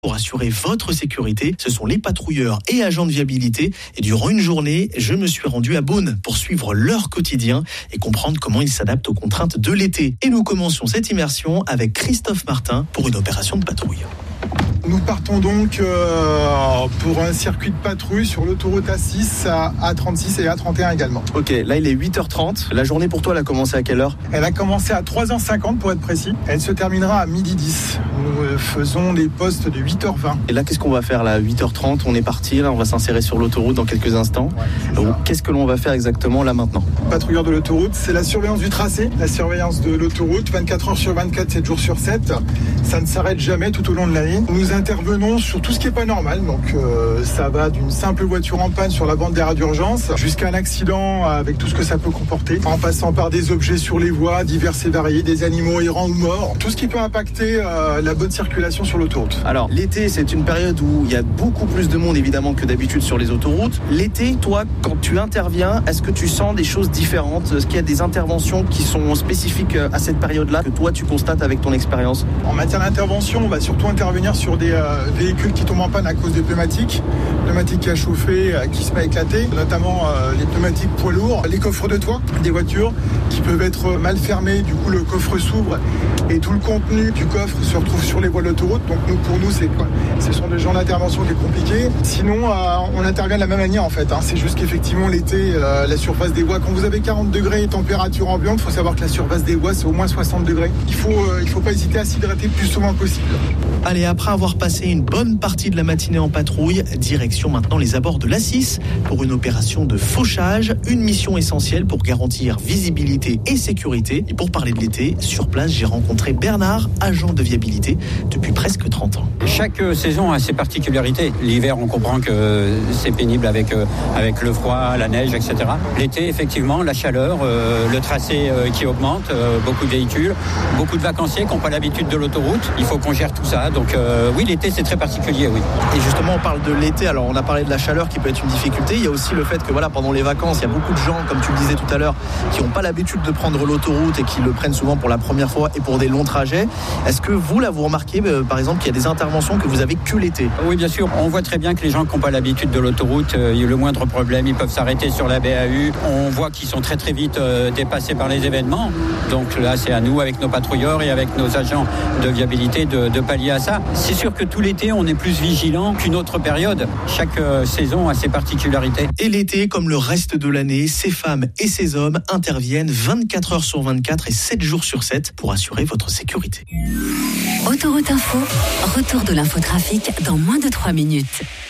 Pour assurer votre sécurité, ce sont les patrouilleurs et agents de viabilité. Et durant une journée, je me suis rendu à Beaune pour suivre leur quotidien et comprendre comment ils s'adaptent aux contraintes de l'été. Et nous commencions cette immersion avec Christophe Martin pour une opération de patrouille. Nous partons donc pour un circuit de patrouille sur l'autoroute A6, A36 et A31 également. Ok, là il est 8h30. La journée pour toi, elle a commencé à quelle heure ? Elle a commencé à 3h50 pour être précis. Elle se terminera à 12h10. Nous faisons les postes de 8h20. Et là, qu'est-ce qu'on va faire là ? 8h30, on est parti, là on va s'insérer sur l'autoroute dans quelques instants. Donc, qu'est-ce que l'on va faire exactement là maintenant ? Patrouilleur de l'autoroute, c'est la surveillance du tracé, la surveillance de l'autoroute, 24 heures sur 24, 7 jours sur 7. Ça ne s'arrête jamais tout au long de l'année. Nous intervenons sur tout ce qui n'est pas normal. Donc ça va d'une simple voiture en panne sur la bande d'arrêt d'urgence jusqu'à un accident avec tout ce que ça peut comporter, en passant par des objets sur les voies divers et variés, des animaux errants ou morts, tout ce qui peut impacter la bonne circulation sur l'autoroute. Alors l'été, c'est une période où il y a beaucoup plus de monde évidemment que d'habitude sur les autoroutes. L'été, toi, quand tu interviens, est-ce que tu sens des choses différentes ? Est-ce qu'il y a des interventions qui sont spécifiques à cette période-là que toi tu constates avec ton expérience ? En matière d'intervention, on va surtout intervenir sur des véhicules qui tombent en panne à cause des pneumatiques qui a chauffé, qui se met à éclater, notamment les pneumatiques poids lourds, les coffres de toit des voitures qui peuvent être mal fermés, du coup le coffre s'ouvre et tout le contenu du coffre se retrouve sur les voies de l'autoroute. Donc pour nous, ce sont des genres d'intervention qui est compliqué. Sinon, on intervient de la même manière en fait. C'est juste qu'effectivement l'été, la surface des voies, quand vous avez 40 degrés et température ambiante, il faut savoir que la surface des voies c'est au moins 60 degrés. Il faut pas hésiter à s'hydrater le plus souvent possible. Allez, après avoir passé une bonne partie de la matinée en patrouille, direction maintenant les abords de l'A6 pour une opération de fauchage, une mission essentielle pour garantir visibilité et sécurité. Et pour parler de l'été, sur place, j'ai rencontré Bernard, agent de viabilité depuis presque 30 ans. Chaque saison a ses particularités. L'hiver, on comprend que c'est pénible avec le froid, la neige, etc. L'été, effectivement, la chaleur, le tracé qui augmente, beaucoup de véhicules, beaucoup de vacanciers qui n'ont pas l'habitude de l'autoroute. Il faut qu'on gère tout ça. Donc oui, l'été, c'est très particulier, oui. Et justement, on parle de l'été. Alors, on a parlé de la chaleur qui peut être une difficulté. Il y a aussi le fait que pendant les vacances, il y a beaucoup de gens, comme tu le disais tout à l'heure, qui n'ont pas l'habitude de prendre l'autoroute et qui le prennent souvent pour la première fois et pour des longs trajets. Est-ce que vous remarquez, par exemple, qu'il y a des interventions que vous avez que l'été ? Oui, bien sûr. On voit très bien que les gens qui n'ont pas l'habitude de l'autoroute, le moindre problème, ils peuvent s'arrêter sur la BAU. On voit qu'ils sont très très vite dépassés par les événements. Donc là, c'est à nous, avec nos patrouilleurs et avec nos agents de viabilité, de pallier à ça. C'est sûr que tout l'été, on est plus vigilant qu'une autre période. Chaque saison a ses particularités. Et l'été, comme le reste de l'année, ces femmes et ces hommes interviennent 24 heures sur 24 et 7 jours sur 7 pour assurer votre sécurité. Autoroute Info, retour de l'infotrafic dans moins de 3 minutes.